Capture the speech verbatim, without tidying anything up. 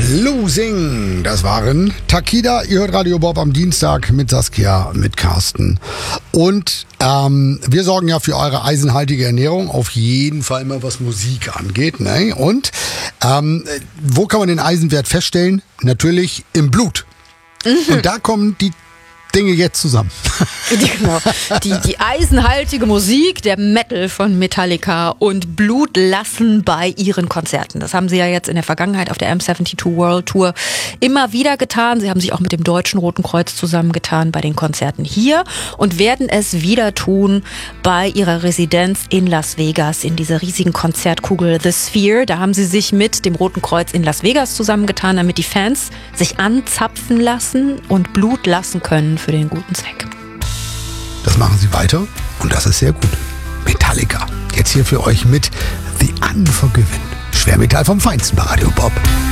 Losing, das waren Takida. Ihr hört Radio Bob am Dienstag mit Saskia, mit Carsten. Und ähm, wir sorgen ja für eure eisenhaltige Ernährung, auf jeden Fall immer was Musik angeht. Ne? Und ähm, wo kann man den Eisenwert feststellen? Natürlich im Blut. Mhm. Und da kommen die Dinge jetzt zusammen. Genau. Die, die eisenhaltige Musik, der Metal von Metallica und Blut lassen bei ihren Konzerten. Das haben sie ja jetzt in der Vergangenheit auf der M zweiundsiebzig World Tour immer wieder getan. Sie haben sich auch mit dem Deutschen Roten Kreuz zusammengetan bei den Konzerten hier und werden es wieder tun bei ihrer Residenz in Las Vegas, in dieser riesigen Konzertkugel The Sphere. Da haben sie sich mit dem Roten Kreuz in Las Vegas zusammengetan, damit die Fans sich anzapfen lassen und Blut lassen können für den guten Zweck. Das machen sie weiter und das ist sehr gut. Metallica, jetzt hier für euch mit The Unforgiven. Schwermetall vom Feinsten bei Radio Bob.